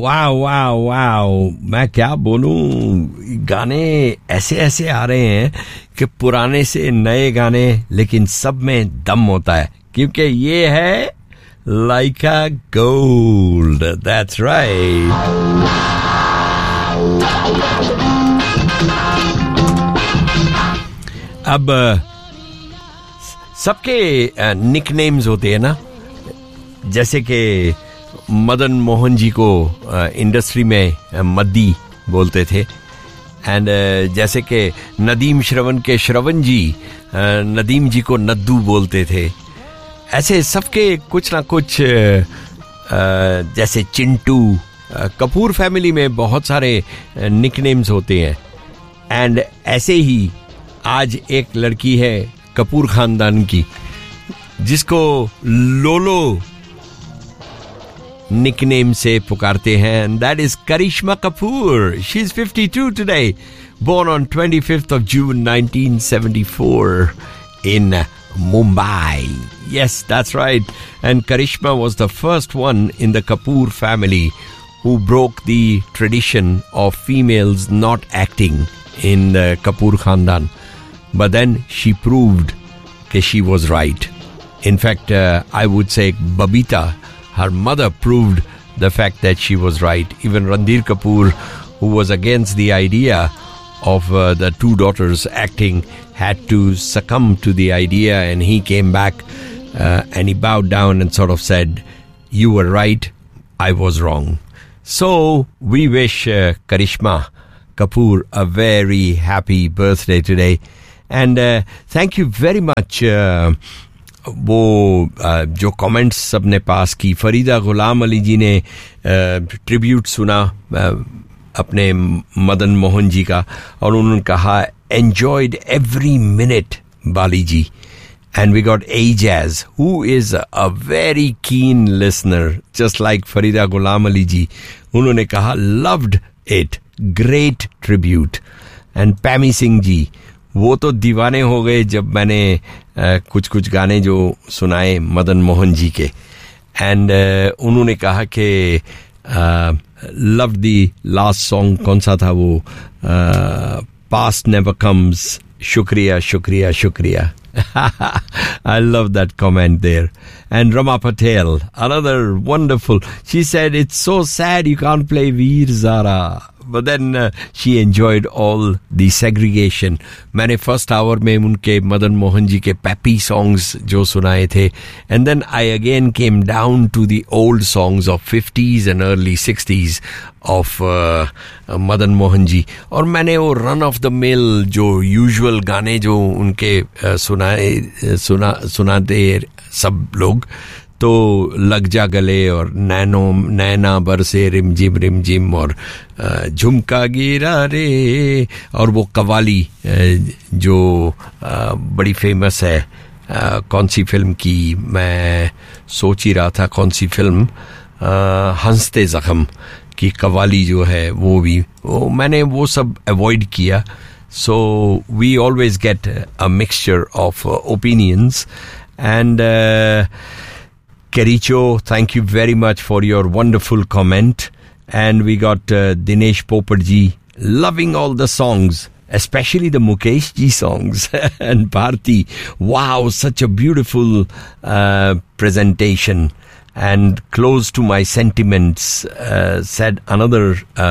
Wow wow wow, मैं क्या बोलूं, गाने ऐसे ऐसे आ रहे हैं कि पुराने से नए गाने, लेकिन सब में दम होता है, क्योंकि ये है लाइका गोल्ड. That's right. अब सबके निकनेम्स होते हैं ना, जैसे कि मदन मोहन जी को इंडस्ट्री में मद्दी बोलते थे, एंड जैसे कि नदीम श्रवण के श्रवण जी नदीम जी को नद्दू बोलते थे. ऐसे सबके कुछ ना कुछ, जैसे चिंटू, कपूर फैमिली में बहुत सारे निकनेम्स होते हैं. एंड ऐसे ही आज एक लड़की है कपूर खानदान की जिसको लोलो निकनेम से पुकारते हैं, and that is Karishma Kapoor. She's 52 today, born on 25th of June 1974 in Mumbai. Yes, that's right. And Karishma was the first one in the Kapoor family who broke the tradition of females not acting in the Kapoor Khandan. But then she proved that she was right. In fact, I would say Babita, her mother, proved the fact that she was right. Even Ranbir Kapoor, who was against the idea of the two daughters acting, had to succumb to the idea, and he came back and he bowed down and sort of said, "You were right, I was wrong." So we wish Karishma Kapoor a very happy birthday today, and thank you very much. वो जो comments सबने पास की, फरीदा गुलाम अली जी ने tribute सुना अपने मदन मोहन जी का, और उन्होंने कहा enjoyed every minute Bali ji. And we got Ejaz who is a very keen listener just like Farida Ghulam Ali जी. उन्होंने कहा loved it, great tribute. And पैमी Singh ji, वो तो दीवाने हो गए जब मैंने कुछ कुछ गाने जो सुनाए मदन मोहन जी के. एंड उन्होंने कहा कि लव दी लास्ट सॉन्ग, कौन सा था वो, पास्ट नेवर कम्स, शुक्रिया शुक्रिया शुक्रिया. I love that comment there. And Rama Patel, another wonderful, she said it's so sad you can't play Veer Zara. But then she enjoyed all the segregation. मैंने first hour में उनके मदन मोहन जी के pappy songs जो सुनाए थे, and then I again came down to the old songs of 50s and early 60s of Madan Mohan ji. और मैंने वो रन ऑफ द मिल जो यूजुअल गाने जो उनके सुनाते सब लोग, तो लग जा गले और नैना बरसे रिम जिम और झुमका गिरा रे, और वो कवाली जो बड़ी फेमस है, कौन सी फिल्म की, मैं सोच ही रहा था कौन सी फिल्म, हंसते जख्म की कवाली जो है, वो मैंने वो सब अवॉइड किया. So we always get a mixture of opinions. And Kericho, thank you very much for your wonderful comment. And we got Dinesh Poparji, loving all the songs, especially the Mukesh ji songs. And Bharti, wow, such a beautiful presentation. And close to my sentiments, said another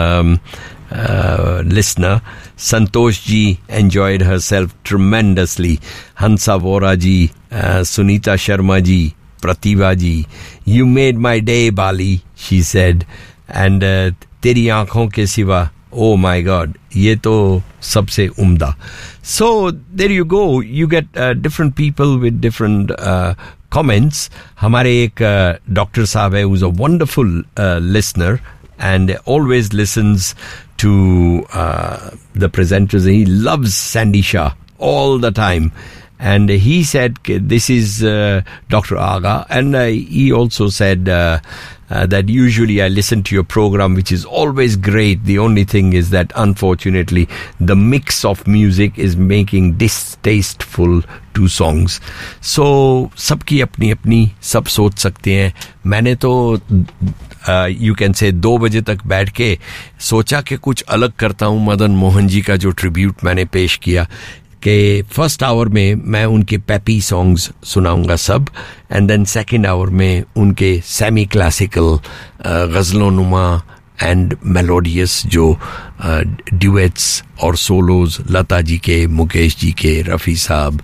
listener. Santosh ji enjoyed herself tremendously. Hansa Vora ji, Sunita Sharma ji, Pratibha ji, you made my day, Bali, she said. And तेरी आँखों के सिवा, oh my God, ये तो सबसे उम्दा. So there you go, you get different people with different comments. हमारे एक डॉक्टर साहब है, who's a wonderful listener and always listens to the presenters. He loves Sandy Shah all the time. And he said, this is Dr. Aga. And he also said, that usually I listen to your program, which is always great. The only thing is that unfortunately the mix of music is making distasteful to songs. So सबकी अपनी अपनी सब सोच सकते हैं. मैंने तो you can say 2 बजे तक बैठ के सोचा कि कुछ अलग करता हूँ. मदन मोहन जी का जो ट्रिब्यूट मैंने पेश किया कि फर्स्ट आवर में मैं उनके पेपी सॉन्ग्स सुनाऊंगा सब, एंड देन सेकंड आवर में उनके सेमी क्लासिकल गज़लों नुमा एंड मेलोडियस जो ड्यूएट्स और सोलोज लता जी के, मुकेश जी के, रफ़ी साहब,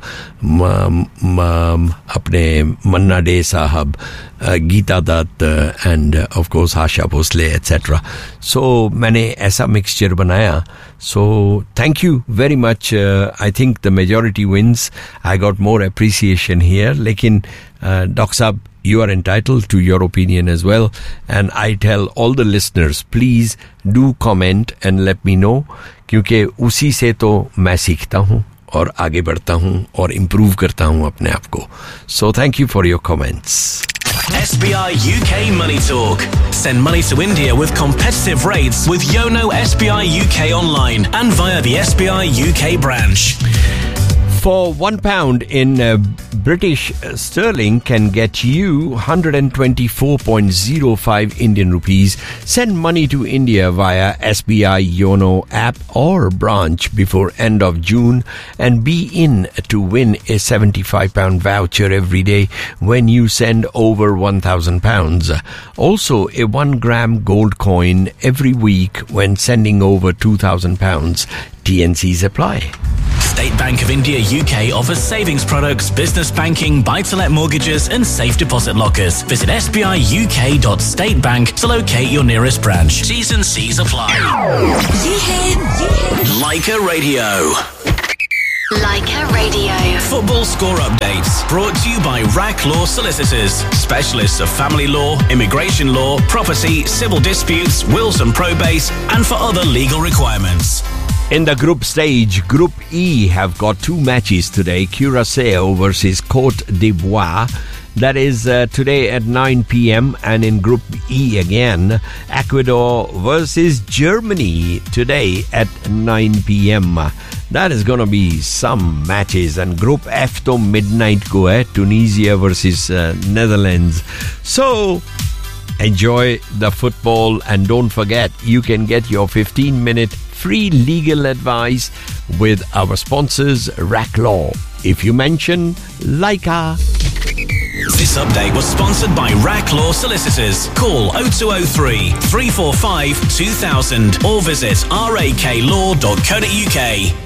अपने मन्ना डे साहब, Geeta Dutt end of course Asha Bhosle etcetera. सो मैंने ऐसा मिक्सचर बनाया. So thank you very much. I think the majority wins. I got more appreciation here. लेकिन डॉक्टर साहब, you are entitled to your opinion as well, and I tell all the listeners, please do comment and let me know, क्योंकि उसी से तो मैं सीखता हूँ और आगे बढ़ता हूँ और improve करता हूँ अपने आप को. So thank you for your comments. SBI UK Money Talk. Send money to India with competitive rates with Yono SBI UK online and via the SBI UK branch. For £1 in British sterling can get you 124.05 Indian rupees. Send money to India via SBI Yono app or branch before end of June and be in to win a £75 voucher every day when you send over £1,000. Also, a 1 gram gold coin every week when sending over £2,000. TNCs apply. State Bank of India UK offers savings products, business banking, buy-to-let mortgages and safe deposit lockers. Visit sbiuk.statebank to locate your nearest branch. T's and C's apply. Leica Radio. Leica Radio. Football score updates brought to you by RAC Law Solicitors. Specialists of family law, immigration law, property, civil disputes, wills and probates, and for other legal requirements. In the group stage, Group E have got 2 matches today. Curaçao versus Côte d'Ivoire. That is today at 9 p.m. And in Group E again, Ecuador versus Germany today at 9 p.m. That is going to be some matches. And Group F to midnight ko hai, Tunisia versus Netherlands. So enjoy the football and don't forget, you can get your 15-minute free legal advice with our sponsors, RAC Law, if you mention Leica. This update was sponsored by RAC Law Solicitors. Call 0203 345 2000 or visit raklaw.co.uk.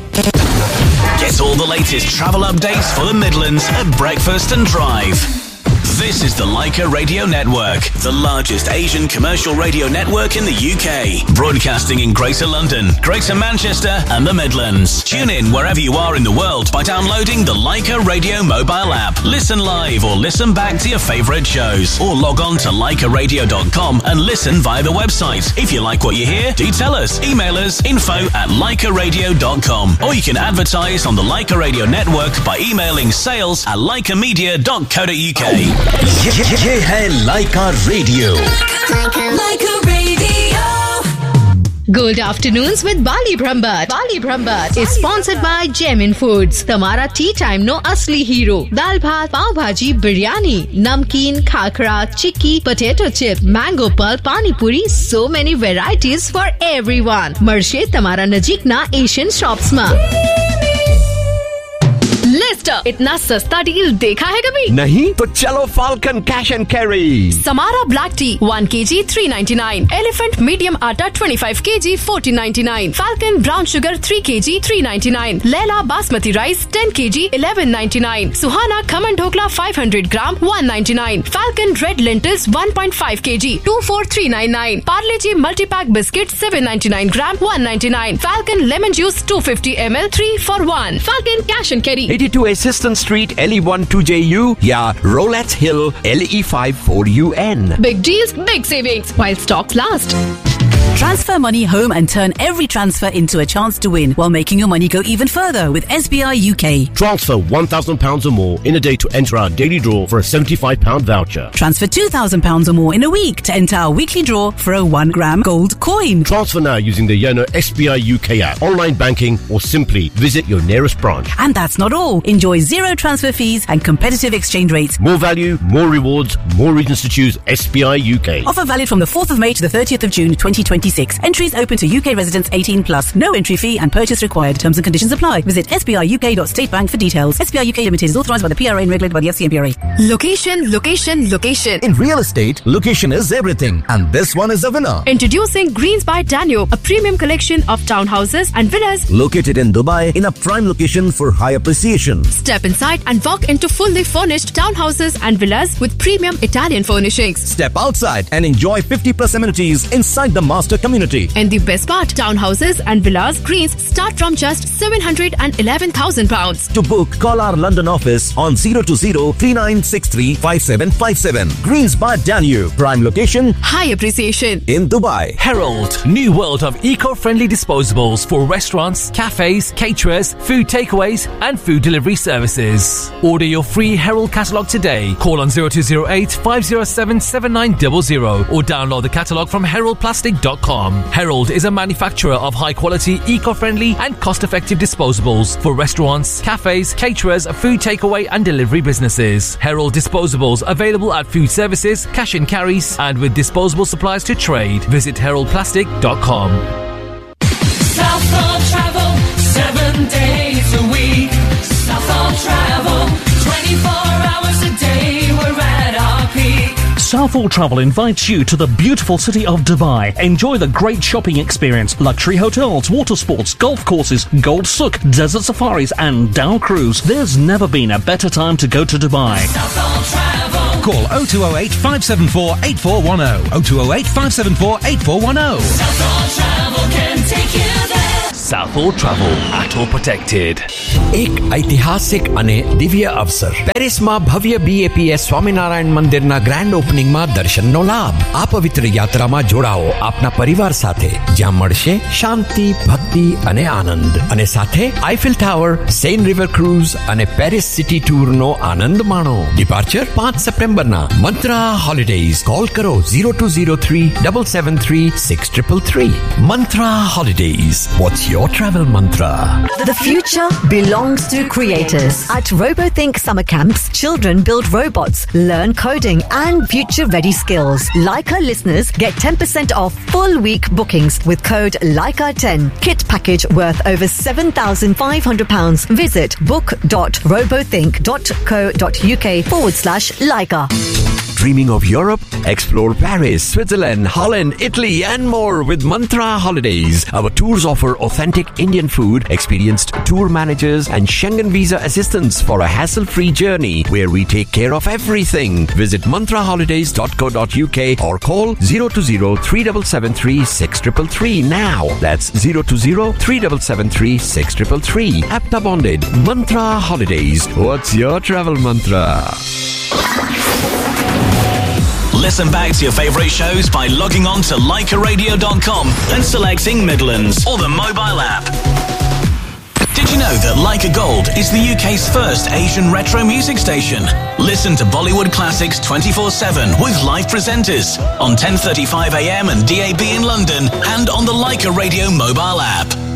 Get all the latest travel updates for the Midlands at breakfast and drive. This is the Leica Radio Network, the largest Asian commercial radio network in the UK. Broadcasting in Greater London, Greater Manchester and the Midlands. Tune in wherever you are in the world by downloading the Leica Radio mobile app. Listen live or listen back to your favourite shows. Or log on to leicaradio.com and listen via the website. If you like what you hear, do tell us. Email us info@leicaradio.com. Or you can advertise on the Leica Radio Network by emailing sales@leicamedia.co.uk. ये है Leica Radio. Leica Radio. Good afternoons with Bali Brahmbhat. Bali Brahmbhat is sponsored by Gemin Foods. Tamara tea time no asli hero. Dal bhat, pav bhaji, biryani, namkeen, khakra, chikki, potato chip, mango pulp, pani puri. So many varieties for everyone. Marshe Tamara Najik na Asian shops ma. Lister, इतना सस्ता deal देखा है कभी? नहीं तो चलो Falcon Cash and Carry. Samara Black Tea 1 kg 399. Elephant Medium Atta 25 kg 1499. Falcon Brown Sugar 3 kg 399. Leila Basmati Rice 10 kg 1199. Suhana Khaman Dhokla 500 gram 199. Falcon Red Lentils 1.5 kg 24399. Parle G Multi-Pack Biscuit 799 gram 199. Falcon Lemon Juice 250 ml 3 for 1. Falcon Cash and Carry 82 Assistant Street, LE1 2JU, या Rolettes Hill, LE5 4UN. Big deals, big savings while stocks last. Transfer money home and turn every transfer into a chance to win while making your money go even further with SBI UK. Transfer £1,000 or more in a day to enter our daily draw for a £75 voucher. Transfer £2,000 or more in a week to enter our weekly draw for a 1 gram gold coin. Transfer now using the Yono SBI UK app, online banking, or simply visit your nearest branch. And that's not all. Enjoy zero transfer fees and competitive exchange rates. More value, more rewards, more reasons to choose SBI UK. Offer valid from the 4th of May to the 30th of June 2026. Entries open to UK residents 18 plus. No entry fee and purchase required. Terms and conditions apply. Visit sbiuk.statebank for details. SBI UK Limited is authorised by the PRA and regulated by the FCMPRA. Location, location, location. In real estate, location is everything, and this one is a winner. Introducing Greens by Danube, a premium collection of townhouses and villas Located in Dubai in a prime location for high appreciation. Step inside and walk into fully furnished townhouses and villas with premium Italian furnishings. Step outside and enjoy 50+ amenities inside the master community. And the best part, townhouses and villas Greens start from just £711,000. To book, call our London office on 020-3963-5757. Greens by Danube, prime location High appreciation. in Dubai. Herald, new world of eco-friendly disposables for restaurants, cafes, caterers, food takeaways and food delivery services. Order your free Herald catalogue today. Call on 0208 507 7900 or download the catalogue from heraldplastic.com. Herald is a manufacturer of high-quality, eco-friendly and cost-effective disposables for restaurants, cafes, caterers, food takeaway and delivery businesses. Herald disposables available at food services, cash and carries and with disposable supplies to trade. Visit heraldplastic.com. Southall Travel, 7 days a week. Southall Travel, 24 hours a day. We're at our peak. Southall Travel invites you to the beautiful city of Dubai. Enjoy the great shopping experience, luxury hotels, water sports, golf courses, Gold Souk, desert safaris and Dow Cruise. There's never been a better time to go to Dubai. Southall Travel. Call 0208 574 8410. 0208 574 8410. Southall Travel can take you there. Southall Travel, Auto Protected. એક ઐતિહાસિક અને દિવ્ય અવસર પેરિસમાં ભવ્ય BAPS Swaminarayan મંદિરના grand ઓપનિંગમાં દર્શનનો લાભ. આ પવિત્ર યાત્રામાં જોડાઓ આપના પરિવાર સાથે, જ્યાં મળશે શાંતિ, ભક્તિ અને આનંદ. અને સાથે Eiffel tower, Sen river cruise અને પેરિસ સિટી ટૂરનો આનંદ માણો. ડિપાર્ચર 5 સપ્ટેમ્બરના. મંત્રા હોલિડેઝ. કોલ કરો 0203 773 6333. મંત્રા holidays. What's your travel mantra? The future belongs to creators. At RoboThink summer camps, children build robots, learn coding and future-ready skills. Leica listeners get 10% off full week bookings with code LEICA10. Kit package worth over £7,500. Visit book.robothink.co.uk/Leica. Dreaming of Europe? Explore Paris, Switzerland, Holland, Italy and more with Mantra Holidays. Our tours offer authentic Indian food, experienced tour managers and Schengen visa assistance for a hassle-free journey where we take care of everything. Visit mantraholidays.co.uk or call 020-3773-6333 now. That's 020-3773-6333. APTA bonded. Mantra Holidays. What's your travel mantra? Listen back to your favourite shows by logging on to LeicaRadio.com and selecting Midlands or the mobile app. Did you know that Leica Gold is the UK's first Asian retro music station? Listen to Bollywood classics 24/7 with live presenters on 10:35 AM and DAB in London and on the Leica Radio mobile app.